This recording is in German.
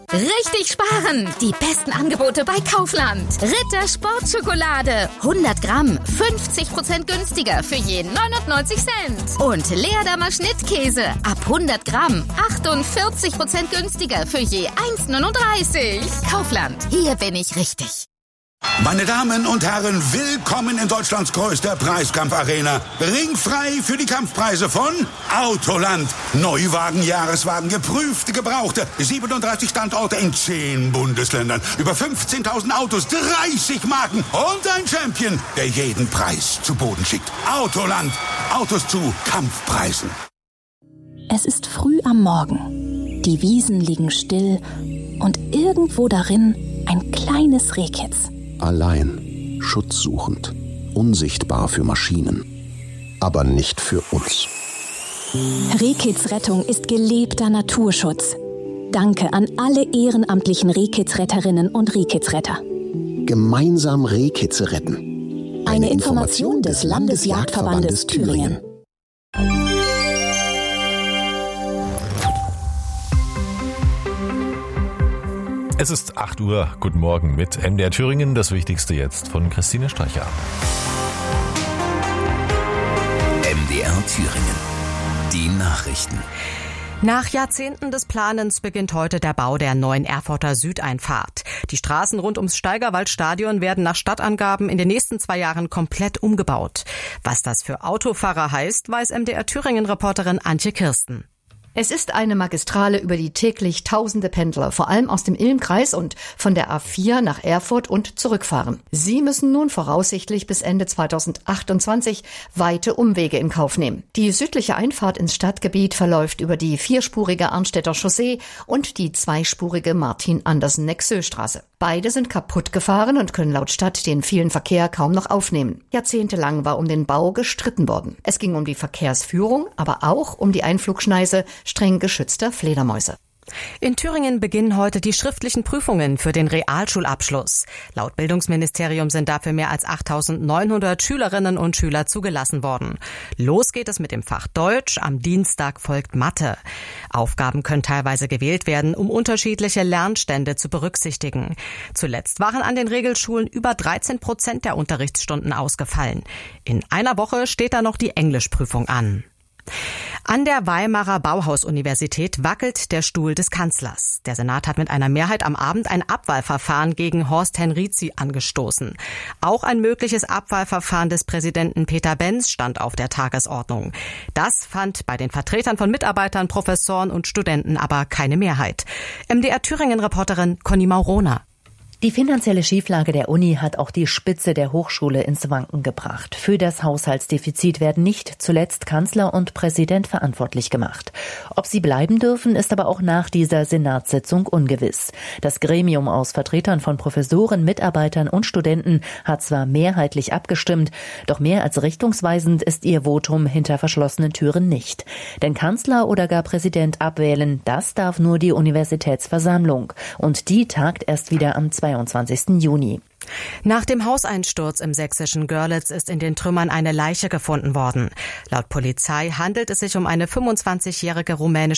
Richtig sparen! Die besten Angebote bei Kaufland. Ritter Sportschokolade. 100 Gramm, 50% günstiger für je 99 Cent. Und Leerdammer Schnittkäse. Ab 100 Gramm, 48% günstiger für je 1,39. Kaufland, hier bin ich richtig. Meine Damen und Herren, willkommen in Deutschlands größter Preiskampfarena. Ringfrei für die Kampfpreise von Autoland. Neuwagen, Jahreswagen, geprüfte, gebrauchte. 37 Standorte in 10 Bundesländern. Über 15.000 Autos, 30 Marken und ein Champion, der jeden Preis zu Boden schickt. Autoland. Autos zu Kampfpreisen. Es ist früh am Morgen. Die Wiesen liegen still und irgendwo darin ein kleines Rehkitz. Allein, schutzsuchend, unsichtbar für Maschinen, aber nicht für uns. Rehkitz Rettung ist gelebter Naturschutz. Danke an alle ehrenamtlichen Rehkitzretterinnen und Rehkitzretter. Gemeinsam Rehkitze retten. Eine Information des Landesjagdverbandes Thüringen. Es ist 8 Uhr. Guten Morgen mit MDR Thüringen. Das Wichtigste jetzt von Christine Streicher. MDR Thüringen. Die Nachrichten. Nach Jahrzehnten des Planens beginnt heute der Bau der neuen Erfurter Südeinfahrt. Die Straßen rund ums Steigerwaldstadion werden nach Stadtangaben in den nächsten 2 Jahren komplett umgebaut. Was das für Autofahrer heißt, weiß MDR Thüringen-Reporterin Antje Kirsten. Es ist eine Magistrale, über die täglich tausende Pendler, vor allem aus dem Ilm-Kreis und von der A4 nach Erfurt und zurückfahren. Sie müssen nun voraussichtlich bis Ende 2028 weite Umwege in Kauf nehmen. Die südliche Einfahrt ins Stadtgebiet verläuft über die 4-spurige Arnstädter Chaussee und die 2-spurige Martin-Andersen-Nexö-Straße. Beide sind kaputt gefahren und können laut Stadt den vielen Verkehr kaum noch aufnehmen. Jahrzehntelang war um den Bau gestritten worden. Es ging um die Verkehrsführung, aber auch um die Einflugschneise streng geschützter Fledermäuse. In Thüringen beginnen heute die schriftlichen Prüfungen für den Realschulabschluss. Laut Bildungsministerium sind dafür mehr als 8.900 Schülerinnen und Schüler zugelassen worden. Los geht es mit dem Fach Deutsch, am Dienstag folgt Mathe. Aufgaben können teilweise gewählt werden, um unterschiedliche Lernstände zu berücksichtigen. Zuletzt waren an den Regelschulen über 13% der Unterrichtsstunden ausgefallen. In einer Woche steht da noch die Englischprüfung an. An der Weimarer Bauhaus-Universität wackelt der Stuhl des Kanzlers. Der Senat hat mit einer Mehrheit am Abend ein Abwahlverfahren gegen Horst Henrizi angestoßen. Auch ein mögliches Abwahlverfahren des Präsidenten Peter Benz stand auf der Tagesordnung. Das fand bei den Vertretern von Mitarbeitern, Professoren und Studenten aber keine Mehrheit. MDR Thüringen-Reporterin Conny Maurona. Die finanzielle Schieflage der Uni hat auch die Spitze der Hochschule ins Wanken gebracht. Für das Haushaltsdefizit werden nicht zuletzt Kanzler und Präsident verantwortlich gemacht. Ob sie bleiben dürfen, ist aber auch nach dieser Senatssitzung ungewiss. Das Gremium aus Vertretern von Professoren, Mitarbeitern und Studenten hat zwar mehrheitlich abgestimmt, doch mehr als richtungsweisend ist ihr Votum hinter verschlossenen Türen nicht. Denn Kanzler oder gar Präsident abwählen, das darf nur die Universitätsversammlung. Und die tagt erst wieder am 22. Juni. Nach dem Hauseinsturz im sächsischen Görlitz ist in den Trümmern eine Leiche gefunden worden. Laut Polizei handelt es sich um eine 25-jährige rumänische